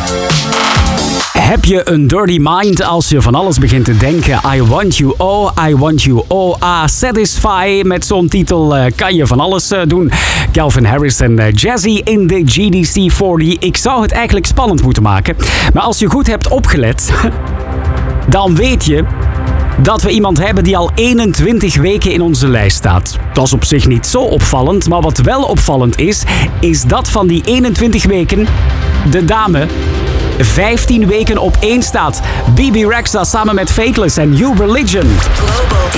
Heb je een dirty mind als je van alles begint te denken? I want you, oh, satisfy. Met zo'n titel kan je van alles doen. Calvin Harris en Jazzy in de GDC40. Ik zou het eigenlijk spannend moeten maken. Maar als je goed hebt opgelet, dan weet je dat we iemand hebben die al 21 weken in onze lijst staat. Dat is op zich niet zo opvallend, maar wat wel opvallend is dat van die 21 weken de dame 15 weken op 1 staat. BB Rexha samen met Faithless en New Religion. Global